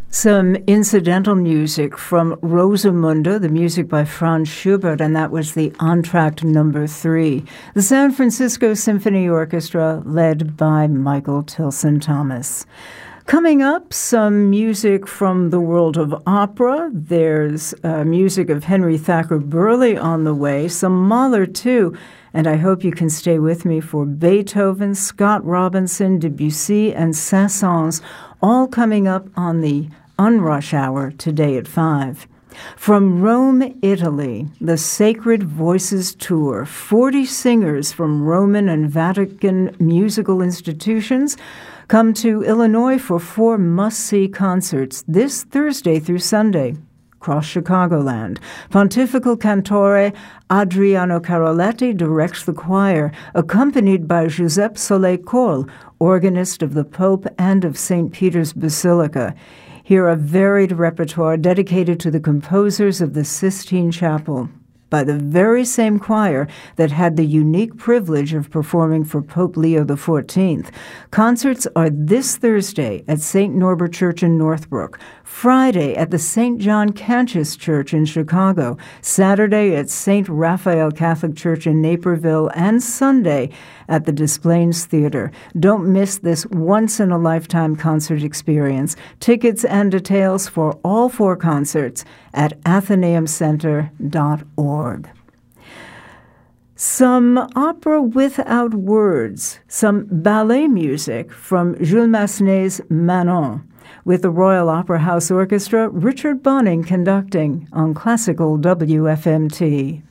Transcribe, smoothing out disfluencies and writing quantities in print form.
Some incidental music from Rosamunde, the music by Franz Schubert, and that was the Entr'acte number 3. The San Francisco Symphony Orchestra, led by Michael Tilson Thomas. Coming up, some music from the world of opera. There's music of Henry Thacker Burley on the way, some Mahler too, and I hope you can stay with me for Beethoven, Scott Robinson, Debussy, and Saint-Saëns, all coming up on the Unrush Hour today at 5. From Rome, Italy, the Sacred Voices Tour, 40 singers from Roman and Vatican musical institutions come to Illinois for 4 must-see concerts this Thursday through Sunday across Chicagoland. Pontifical Cantore Adriano Caroletti directs the choir, accompanied by Giuseppe Soleil-Coll, organist of the Pope and of St. Peter's Basilica. Hear a varied repertoire dedicated to the composers of the Sistine Chapel by the very same choir that had the unique privilege of performing for Pope Leo XIV. Concerts are this Thursday at St. Norbert Church in Northbrook, Friday at the St. John Cantius Church in Chicago, Saturday at St. Raphael Catholic Church in Naperville, and Sunday at the Des Plaines Theater. Don't miss this once-in-a-lifetime concert experience. Tickets and details for all 4 concerts at athenaeumcenter.org. Some opera without words, some ballet music from Jules Massenet's Manon, with the Royal Opera House Orchestra, Richard Bonning conducting on Classical WFMT.